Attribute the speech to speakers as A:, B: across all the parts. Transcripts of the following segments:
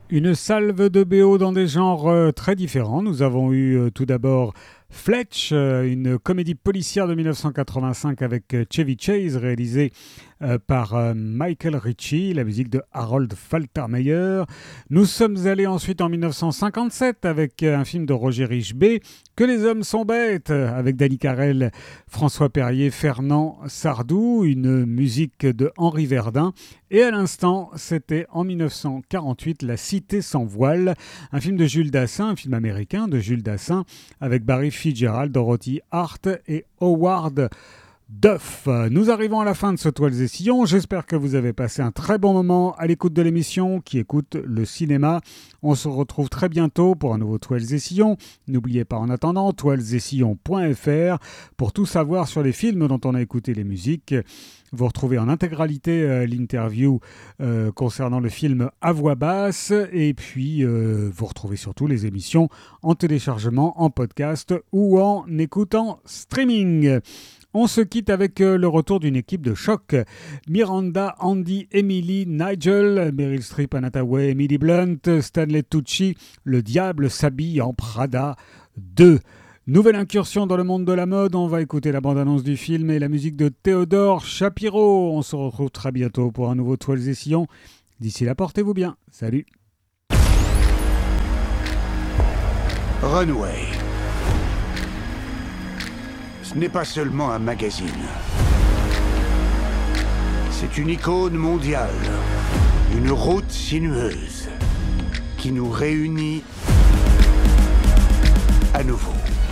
A: Une salve de BO dans des genres très différents. Nous avons eu tout d'abord Fletch, une comédie policière de 1985 avec Chevy Chase, réalisée par Michael Ritchie, la musique de Harold Faltermeyer. Nous sommes allés ensuite en 1957 avec un film de Roger Richebé, Que les hommes sont bêtes, avec Danny Carrel, François Perrier, Fernand Sardou, une musique de Henri Verdun. Et à l'instant, c'était en 1948, La Cité sans voile, un film de Jules Dassin, un film américain de Jules Dassin, avec Barry Fitzgerald, Dorothy Hart et Howard Duff. Nous arrivons à la fin de ce Toiles et Sillons. J'espère que vous avez passé un très bon moment à l'écoute de l'émission qui écoute le cinéma. On se retrouve très bientôt pour un nouveau Toiles et Sillons. N'oubliez pas en attendant toilesetSillons.fr pour tout savoir sur les films dont on a écouté les musiques. Vous retrouvez en intégralité l'interview concernant le film à voix basse et puis vous retrouvez surtout les émissions en téléchargement, en podcast ou en écoutant streaming. On se quitte avec le retour d'une équipe de choc. Miranda, Andy, Emily, Nigel, Meryl Streep, Anna Hathaway, Emily Blunt, Stanley Tucci, Le diable s'habille en Prada 2. Nouvelle incursion dans le monde de la mode, on va écouter la bande-annonce du film et la musique de Théodore Shapiro. On se retrouve très bientôt pour un nouveau Toiles et Sillons. D'ici là, portez-vous bien. Salut.
B: Runway. Ce n'est pas seulement un magazine. C'est une icône mondiale. Une route sinueuse qui nous réunit à nouveau.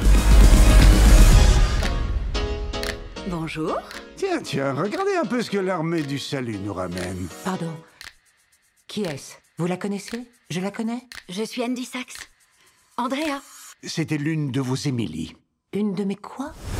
C: Bonjour.
B: Tiens, regardez un peu ce que l'armée du salut nous ramène.
C: Pardon. Qui est-ce? Vous la connaissez? Je la connais?
D: Je suis Andy Sachs. Andrea.
B: C'était l'une de vos Émilie.
C: Une de mes quoi?